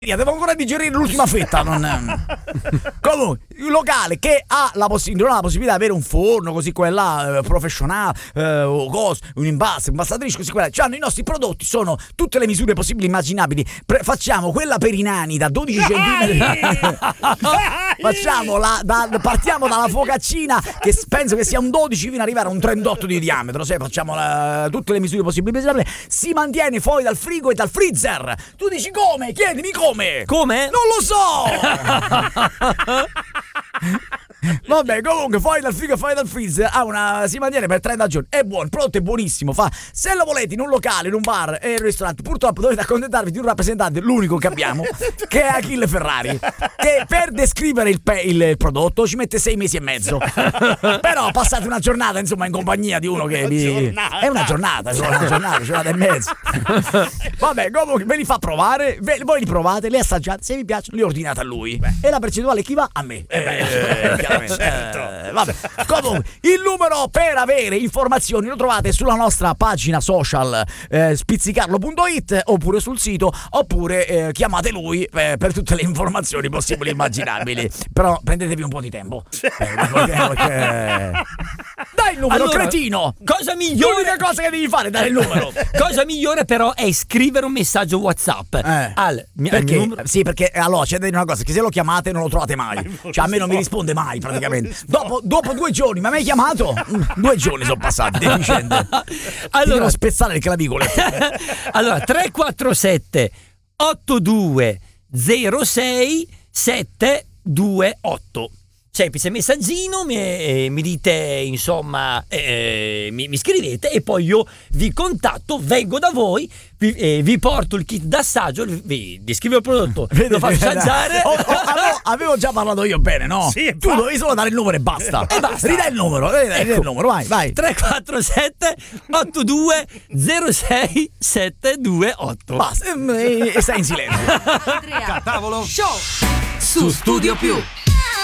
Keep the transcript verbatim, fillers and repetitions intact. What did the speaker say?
Devo ancora digerire l'ultima fetta. Non... Comunque, un locale che ha la, possi- non ha la possibilità di avere un forno così quella eh, professionale, eh, o cos, un imbasto, imbastatrice così quella. Cioè, i nostri prodotti sono tutte le misure possibili e immaginabili. Pre- facciamo quella per i nani da dodici centimetri. Facciamo la, da, partiamo dalla focaccina che penso che sia un dodici fino ad arrivare a un trentotto di diametro. Se facciamo la, tutte le misure possibili e immaginabili. Si mantiene fuori dal frigo e dal freezer. Tu dici come? Chiedimi come. Come? Come? Non lo so! Vabbè, comunque fuori dal frigo e fuori dal freezer ha una, si mantiene per trenta giorni. È buono, il prodotto è buonissimo. Fa, se lo volete in un locale, in un bar e in un ristorante, purtroppo dovete accontentarvi di un rappresentante, l'unico che abbiamo, che è Achille Ferrari, che per descrivere il, pe- il prodotto ci mette sei mesi e mezzo. Però passate una giornata, insomma, in compagnia di uno che vi... è una giornata, cioè una giornata, una giornata e mezzo. Vabbè, comunque ve li fa provare, ve, voi li provate, li assaggiate, se vi piacciono li ordinate a lui. Beh. E la percentuale chi va? A me. Eh, beh, certo. eh, vabbè. Comunque, il numero per avere informazioni lo trovate sulla nostra pagina social eh, spizzicarlo punto it oppure sul sito, oppure eh, chiamate lui eh, per tutte le informazioni possibili e immaginabili. Però prendetevi un po' di tempo. Eh, perché... Dai il numero, allora, cretino. Cosa migliore? L'unica cosa che devi fare è dare il numero. Cosa migliore però è scrivere un messaggio WhatsApp eh. al mio perché? numero. Sì, perché allora c'è da dire una cosa, che se lo chiamate non lo trovate mai. Cioè a me non mi risponde mai praticamente. Dopo, dopo due giorni, ma mi hai chiamato? Due giorni sono passati, deficiente. Allora, devo spezzare il clavicolo. Allora, tre quattro sette otto due zero sei sette due otto. Semplice messaggino, mi, eh, mi dite, insomma, eh, mi, mi scrivete e poi io vi contatto, vengo da voi, vi, eh, vi porto il kit d'assaggio, vi descrivo il prodotto, lo faccio assaggiare. Oh, oh, avevo, avevo già parlato io bene, no? Sì, tu dovevi solo dare il numero e basta. E basta. Ridai il numero, ridai, ridai il numero, vai, vai. tre quattro sette otto due zero sei sette due otto. Basta, e, e stai in silenzio. Andrea, tavolo show su Studio Più.